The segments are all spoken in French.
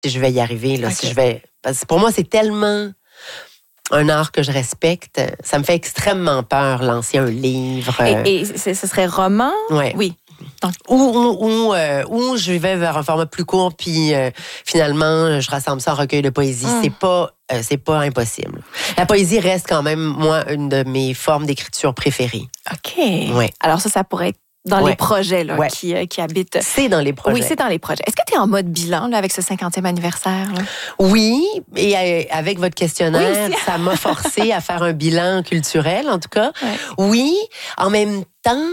si je vais y arriver, là, Okay. si je vais... Parce que pour moi, c'est tellement un art que je respecte. Ça me fait extrêmement peur, lancer un livre. Et ce serait roman? Ouais. Oui. Donc, Ou je vais vers un format plus court, puis finalement, je rassemble ça en recueil de poésie. C'est pas impossible. La poésie reste quand même, moi, une de mes formes d'écriture préférées. OK. Ouais. Alors ça pourrait être dans les projets là, qui habitent. C'est dans les projets. Oui, c'est dans les projets. Est-ce que tu es en mode bilan là, avec ce 50e anniversaire? Là? Oui, et avec votre questionnaire, Oui, ça m'a forcé à faire un bilan culturel, en tout cas. Ouais. Oui, en même temps,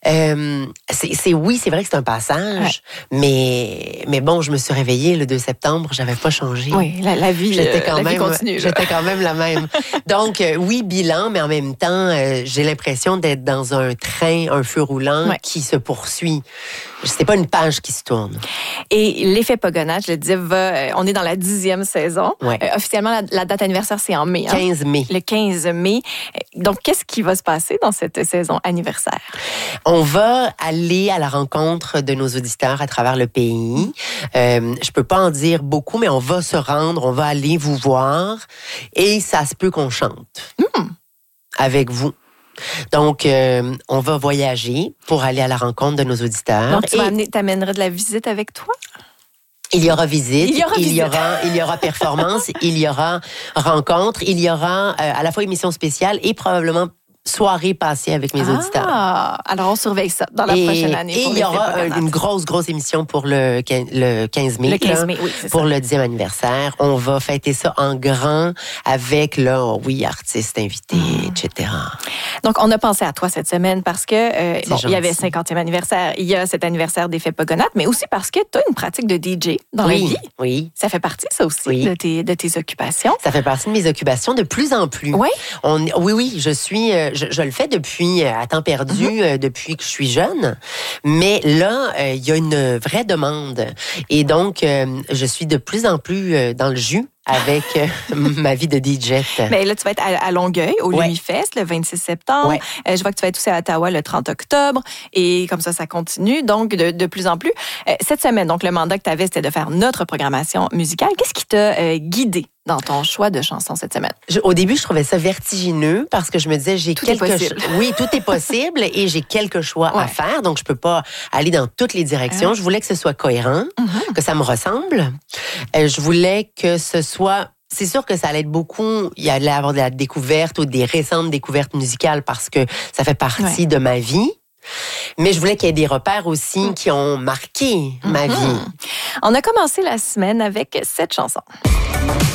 c'est vrai que c'est un passage, mais bon, je me suis réveillée le 2 septembre, j'avais pas changé. Oui, la vie, vie continue. J'étais quand même la même. Donc, oui, bilan, mais en même temps, j'ai l'impression d'être dans un train, un feu roulant qui se poursuit. C'est pas une page qui se tourne. Et l'effet Pogona, je le disais, on est dans la 10e saison. Ouais. Officiellement, la date anniversaire, c'est en mai. 15 mai. Le 15 mai. Donc, qu'est-ce qui va se passer dans cette saison anniversaire? On va aller à la rencontre de nos auditeurs à travers le pays. Je peux pas en dire beaucoup, mais on va se rendre, on va aller vous voir et ça se peut qu'on chante avec vous. Donc, on va voyager pour aller à la rencontre de nos auditeurs. Donc, t'amènerais de la visite avec toi? Il y aura visite, il y aura performance, il y aura rencontre, il y aura à la fois émission spéciale et probablement soirée passée avec mes auditeurs. Alors on surveille ça dans la prochaine année. Et il y aura une grosse émission pour le 15 mai. Le 15 mai, oui, c'est pour ça. le 10e anniversaire. On va fêter ça en grand avec, artistes invités, etc. Donc, on a pensé à toi cette semaine parce que, il y avait 50e anniversaire, il y a cet anniversaire d'Effet Pogonat, mais aussi parce que tu as une pratique de DJ dans la vie. Oui. Ça fait partie, ça aussi, de tes occupations. Ça fait partie de mes occupations de plus en plus. Oui? Oui, je suis... Je le fais depuis à temps perdu, depuis que je suis jeune. Mais là, il y a une vraie demande. Et donc, je suis de plus en plus dans le jus avec ma vie de DJ. Mais là, tu vas être à Longueuil, au Lumifest, le 26 septembre. Ouais. Je vois que tu vas être aussi à Ottawa le 30 octobre. Et comme ça continue. Donc, de plus en plus. Cette semaine, donc, le mandat que tu avais, c'était de faire notre programmation musicale. Qu'est-ce qui t'a guidé dans ton choix de chansons cette semaine? Au début, je trouvais ça vertigineux parce que je me disais, Tout est possible. Oui, tout est possible et j'ai quelques choix à faire. Donc, je peux pas aller dans toutes les directions. Je voulais que ce soit cohérent, que ça me ressemble. Je voulais que ce soit... C'est sûr que ça allait être beaucoup, il allait y avoir de la découverte ou des récentes découvertes musicales parce que ça fait partie de ma vie. Mais je voulais qu'il y ait des repères aussi qui ont marqué ma vie. On a commencé la semaine avec cette chanson.